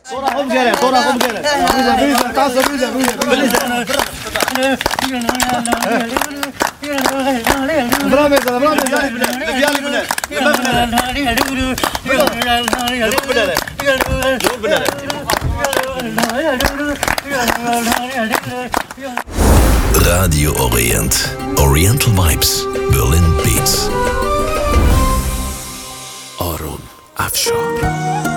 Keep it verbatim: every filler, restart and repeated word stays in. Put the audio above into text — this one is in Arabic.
صورة قم جري صورة قم جري بيزا بيزا تعصب بيزا بيزا برامج برامج لبيالي بلاد Radio Orient. Oriental Vibes. Berlin Beats. Arun Afshar.